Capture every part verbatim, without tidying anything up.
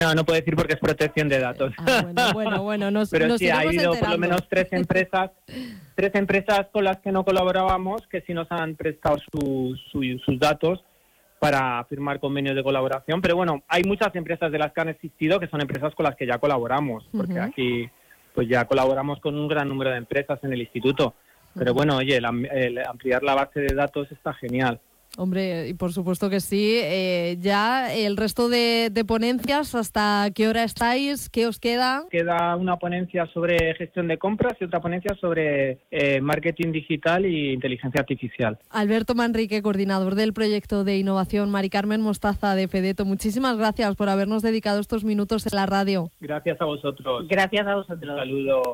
No, no puedo decir porque es protección de datos. Ah, bueno, bueno, bueno, nos, Pero nos sí, ha iremos habido por enterando. lo menos tres empresas, tres empresas con las que no colaborábamos que sí nos han prestado su, su, sus datos para firmar convenios de colaboración. Pero bueno, hay muchas empresas de las que han existido que son empresas con las que ya colaboramos, porque uh-huh. aquí pues ya colaboramos con un gran número de empresas en el instituto. Pero uh-huh. bueno, oye, el, el ampliar la base de datos está genial. Hombre, y por supuesto que sí. Eh, ya el resto de, de ponencias, ¿hasta qué hora estáis? ¿Qué os queda? Queda una ponencia sobre gestión de compras y otra ponencia sobre eh, marketing digital e inteligencia artificial. Alberto Manrique, coordinador del proyecto de innovación. Mari Carmen Mostaza, de FEDETO, muchísimas gracias por habernos dedicado estos minutos en la radio. Gracias a vosotros. Gracias a vosotros. Un saludo.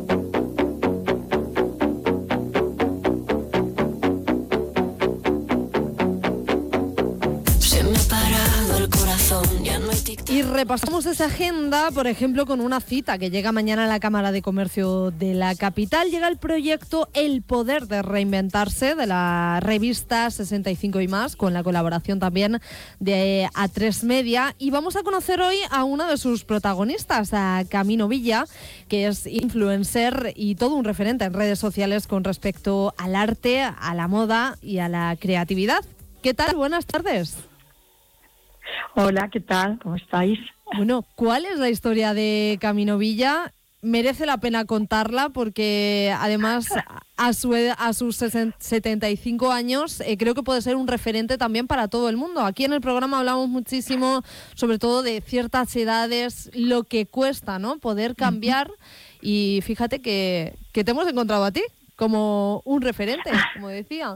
Y repasamos esa agenda, por ejemplo, con una cita que llega mañana a la Cámara de Comercio de la capital. Llega el proyecto El Poder de Reinventarse, de la revista sesenta y cinco y más, con la colaboración también de A tres Media. Y vamos a conocer hoy a una de sus protagonistas, a Camino Villa, que es influencer y todo un referente en redes sociales con respecto al arte, a la moda y a la creatividad. ¿Qué tal? Buenas tardes. Hola, ¿qué tal? ¿Cómo estáis? Bueno, ¿cuál es la historia de Camino Villa? Merece la pena contarla porque además a, su, a sus setenta y cinco años eh, creo que puede ser un referente también para todo el mundo. Aquí en el programa hablamos muchísimo sobre todo de ciertas edades, lo que cuesta, ¿no? Poder cambiar, y fíjate que, que te hemos encontrado a ti como un referente, como decía.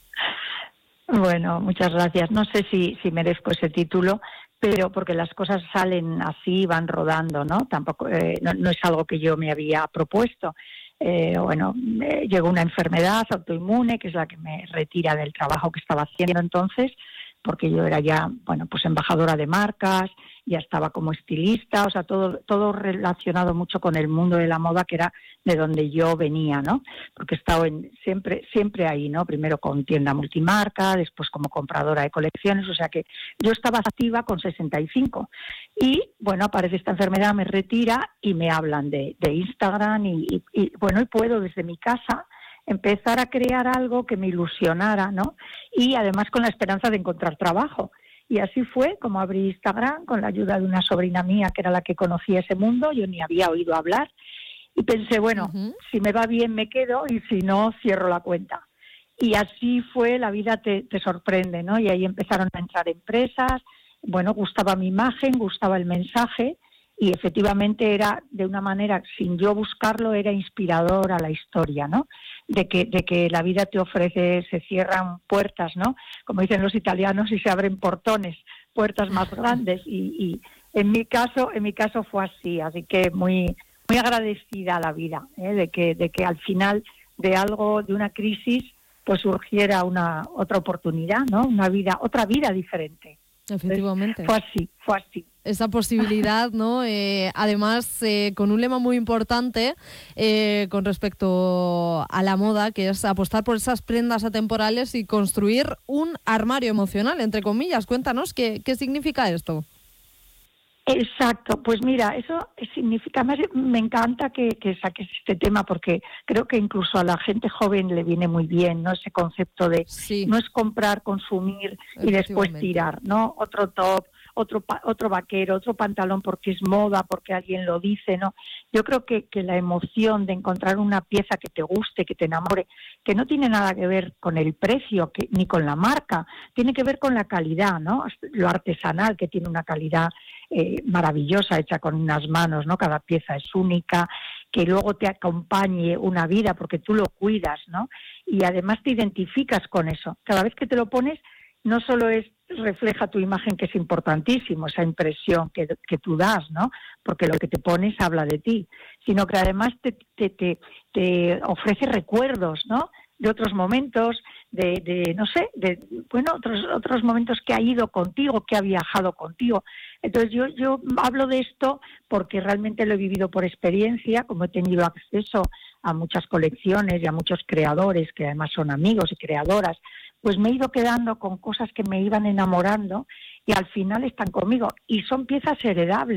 Bueno, muchas gracias. No sé si, si merezco ese título, pero porque las cosas salen así, van rodando, ¿no? Tampoco, eh, no, no es algo que yo me había propuesto. Eh, bueno, eh, llegó una enfermedad autoinmune, que es la que me retira del trabajo que estaba haciendo entonces, porque yo era ya, bueno, pues embajadora de marcas, ya estaba como estilista, o sea, todo todo relacionado mucho con el mundo de la moda, que era de donde yo venía, ¿no? Porque he estado en, siempre siempre ahí, ¿no? Primero con tienda multimarca, después como compradora de colecciones, o sea que yo estaba activa con sesenta y cinco. Y, bueno, aparece esta enfermedad, me retira y me hablan de, de Instagram y, y, y, bueno, y puedo desde mi casa empezar a crear algo que me ilusionara, ¿no? Y además con la esperanza de encontrar trabajo. Y así fue como abrí Instagram con la ayuda de una sobrina mía que era la que conocía ese mundo, yo ni había oído hablar. Y pensé, bueno, uh-huh. si me va bien me quedo y si no, cierro la cuenta. Y así fue, la vida te, te sorprende, ¿no? Y ahí empezaron a entrar empresas, bueno, gustaba mi imagen, gustaba el mensaje, y efectivamente era de una manera, sin yo buscarlo, era inspirador a la historia, ¿no? De que, de que la vida te ofrece, se cierran puertas, ¿no? Como dicen los italianos, y se abren portones, puertas más grandes, y, y en mi caso, en mi caso fue así, así que muy, muy agradecida a la vida, ¿eh? de que, de que al final de algo, de una crisis, pues surgiera una otra oportunidad, ¿no? Una vida, otra vida diferente. Efectivamente. Entonces, fue así, fue así. Esa posibilidad, ¿no? Eh, además, eh, con un lema muy importante eh, con respecto a la moda, que es apostar por esas prendas atemporales y construir un armario emocional, entre comillas. Cuéntanos, ¿qué, qué significa esto? Exacto, pues mira, eso significa, más me encanta que, que saques este tema porque creo que incluso a la gente joven le viene muy bien, ¿no? Ese concepto de sí. no es comprar, consumir y después tirar, ¿no? Otro top, otro otro vaquero, otro pantalón porque es moda, porque alguien lo dice, ¿no? Yo creo que, que la emoción de encontrar una pieza que te guste, que te enamore, que no tiene nada que ver con el precio que, ni con la marca, tiene que ver con la calidad, ¿no? Lo artesanal, que tiene una calidad eh, maravillosa, hecha con unas manos, ¿no? Cada pieza es única, que luego te acompañe una vida porque tú lo cuidas, ¿no? Y además te identificas con eso. Cada vez que te lo pones, no solo es refleja tu imagen, que es importantísimo, esa impresión que, que tú das, ¿no? Porque lo que te pones habla de ti, sino que además te, te, te, te ofrece recuerdos, ¿no? De otros momentos, de, de no sé, de bueno, otros otros momentos que ha ido contigo, que ha viajado contigo. Entonces yo yo hablo de esto porque realmente lo he vivido por experiencia, como he tenido acceso a muchas colecciones y a muchos creadores que además son amigos y creadoras, pues me he ido quedando con cosas que me iban enamorando y al final están conmigo y son piezas heredables.